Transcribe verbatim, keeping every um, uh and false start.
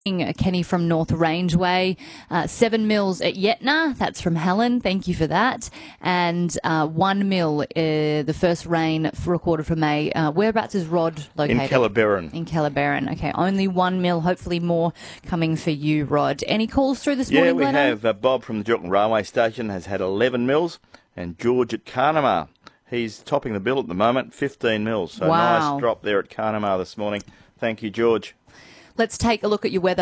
Kenny from North Rangeway, uh, seven mils at Yetna. That's from Helen. Thank you for that. And uh, one mil, uh, the first rain recorded for May. Uh, whereabouts is Rod located? In Kellerberrin. In Kellerberrin. Okay, only one mil. Hopefully more coming for you, Rod. Any calls through this Yeah, morning, we Glenn? have uh, Bob from the Jocken Railway Station has had eleven mils, and George at Carnamah. He's topping the bill at the moment, fifteen mils. So Wow. Nice drop there at Carnamah this morning. Thank you, George. Let's take a look at your weather.